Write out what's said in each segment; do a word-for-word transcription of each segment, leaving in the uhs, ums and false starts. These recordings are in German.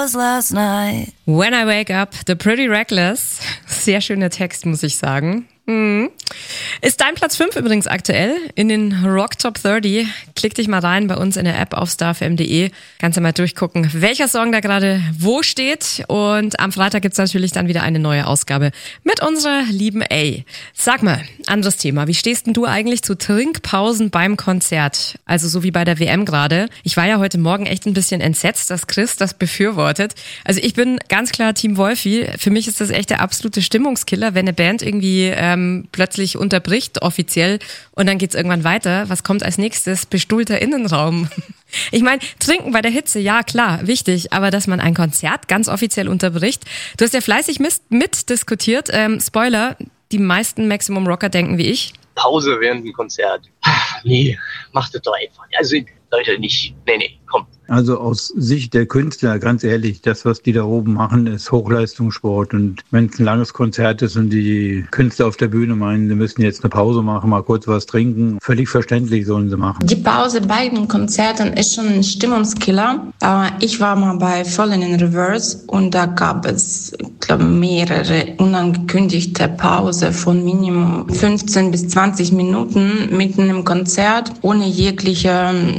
was last night. When I Wake Up, The Pretty Reckless. Sehr schöner Text, muss ich sagen. Mhm. Ist dein Platz fünf übrigens aktuell in den Rock Top dreißig. Klick dich mal rein bei uns in der App auf starfm punkt de. Kannst du mal durchgucken, welcher Song da gerade wo steht. Und am Freitag gibt's natürlich dann wieder eine neue Ausgabe mit unserer lieben A. Sag mal, anderes Thema. Wie stehst denn du eigentlich zu Trinkpausen beim Konzert? Also so wie bei der W M gerade. Ich war ja heute Morgen echt ein bisschen entsetzt, dass Chris das befürwortet. Also ich bin ganz klar Team Wolfi. Für mich ist das echt der absolute Stimmungskiller, wenn eine Band irgendwie ähm, plötzlich unterbricht, offiziell, und dann geht's irgendwann weiter. Was kommt als nächstes? Bestuhlter Innenraum. Ich meine, trinken bei der Hitze, ja klar, wichtig, aber dass man ein Konzert ganz offiziell unterbricht. Du hast ja fleißig mitdiskutiert. Ähm, Spoiler, die meisten Maximum Rocker denken wie ich. Pause während dem Konzert. Nee, macht das doch einfach. Also Leute, nicht. Nee, nee, komm. Also aus Sicht der Künstler, ganz ehrlich, das, was die da oben machen, ist Hochleistungssport. Und wenn es ein langes Konzert ist und die Künstler auf der Bühne meinen, sie müssen jetzt eine Pause machen, mal kurz was trinken, völlig verständlich sollen sie machen. Die Pause bei den Konzerten ist schon ein Stimmungskiller. Ich war mal bei Fallen in Reverse und da gab es, ich glaube, mehrere unangekündigte Pause von Minimum fünfzehn bis zwanzig Minuten mitten im Konzert, ohne jegliche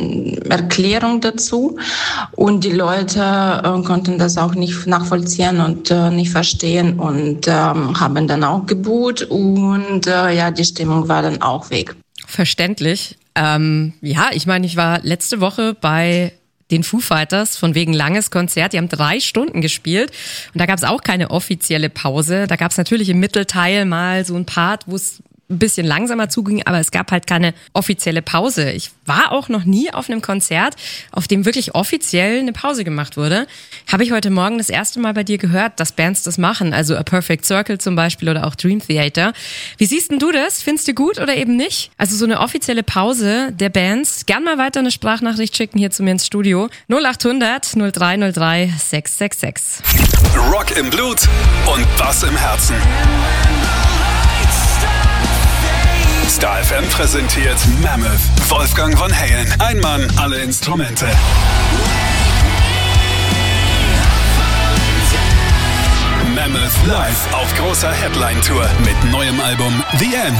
Erklärung dazu. Und die Leute äh, konnten das auch nicht nachvollziehen und äh, nicht verstehen und ähm, haben dann auch geboot und äh, ja, die Stimmung war dann auch weg. Verständlich. Ähm, ja, ich meine, ich war letzte Woche bei den Foo Fighters von wegen langes Konzert. Die haben drei Stunden gespielt und da gab es auch keine offizielle Pause. Da gab es natürlich im Mittelteil mal so ein Part, wo es ein bisschen langsamer zuging, aber es gab halt keine offizielle Pause. Ich war auch noch nie auf einem Konzert, auf dem wirklich offiziell eine Pause gemacht wurde. Habe ich heute Morgen das erste Mal bei dir gehört, dass Bands das machen, also A Perfect Circle zum Beispiel oder auch Dream Theater. Wie siehst denn du das? Findest du gut oder eben nicht? Also so eine offizielle Pause der Bands. Gern mal weiter eine Sprachnachricht schicken hier zu mir ins Studio. null acht hundert null drei null drei sechs sechs sechs. Rock im Blut und Bass im Herzen. Star F M präsentiert Mammoth. Wolfgang von Halen. Ein Mann, alle Instrumente. Mammoth live auf großer Headline-Tour mit neuem Album The End.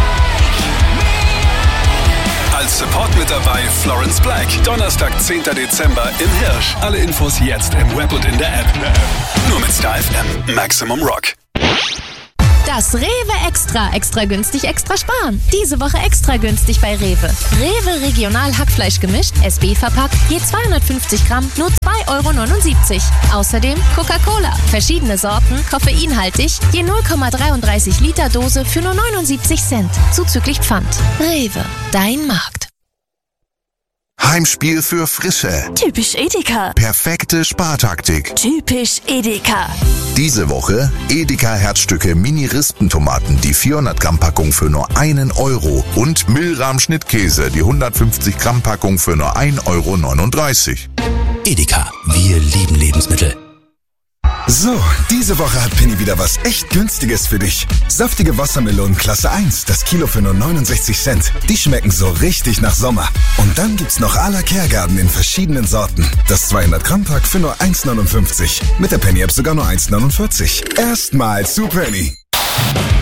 Als Support mit dabei Florence Black. Donnerstag, zehnten Dezember im Hirsch. Alle Infos jetzt im Web und in der App. Nur mit Star F M. Maximum Rock. Das Rewe Extra. Extra günstig, extra sparen. Diese Woche extra günstig bei Rewe. Rewe Regional Hackfleisch gemischt, S B verpackt, je zweihundertfünfzig Gramm, nur zwei Euro neunundsiebzig. Außerdem Coca-Cola. Verschiedene Sorten, koffeinhaltig, je null Komma dreiunddreißig Liter Dose für nur neunundsiebzig Cent. Zuzüglich Pfand. Rewe, dein Markt. Heimspiel für Frische. Typisch Edeka. Perfekte Spartaktik. Typisch Edeka. Diese Woche Edeka Herzstücke Mini-Rispentomaten, die vierhundert Gramm Packung für nur einen Euro und Milram Schnittkäse, die hundertfünfzig Gramm Packung für nur ein Euro neununddreißig. Edeka, wir lieben Lebensmittel. So, diese Woche hat Penny wieder was echt Günstiges für dich. Saftige Wassermelonen Klasse eins, das Kilo für nur neunundsechzig Cent. Die schmecken so richtig nach Sommer. Und dann gibt's noch à la Kehrgarten in verschiedenen Sorten. Das zweihundert Gramm Pack für nur eins neunundfünfzig. Mit der Penny App sogar nur eins neunundvierzig. Erstmal zu Penny.